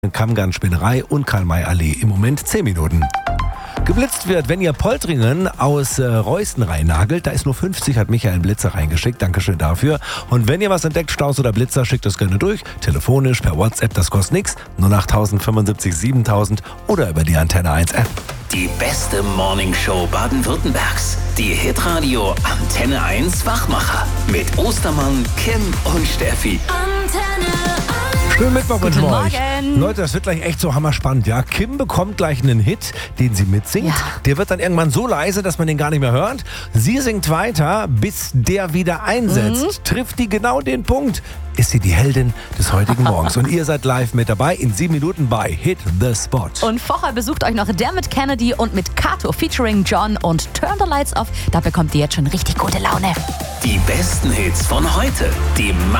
Kammgarn-Spinnerei und Karl-May-Allee. Im Moment 10 Minuten. Geblitzt wird, wenn ihr Poltringen aus Reußen reinnagelt. Da ist nur 50, hat Michael Blitzer reingeschickt. Dankeschön dafür. Und wenn ihr was entdeckt, Staus oder Blitzer, schickt das gerne durch. Telefonisch, per WhatsApp, das kostet nichts. 08000 75 7000 oder über die Antenne 1 App. Die beste Morningshow Baden-Württembergs. Die Hitradio Antenne 1 Wachmacher. Mit Ostermann, Kim und Steffi. Schönen Mittwoch Guten mit euch. Morgen. Leute, das wird gleich echt so hammerspannend, ja. Kim bekommt gleich einen Hit, den sie mitsingt. Ja. Der wird dann irgendwann so leise, dass man den gar nicht mehr hört. Sie singt weiter, bis der wieder einsetzt. Trifft die genau den Punkt, ist sie die Heldin des heutigen Morgens. Und ihr seid live mit dabei in 7 Minuten bei Hit the Spot. Und vorher besucht euch noch Dermot Kennedy und mit Kato featuring John und Turn the Lights Off. Da bekommt ihr jetzt schon richtig gute Laune. Die besten Hits von heute. Die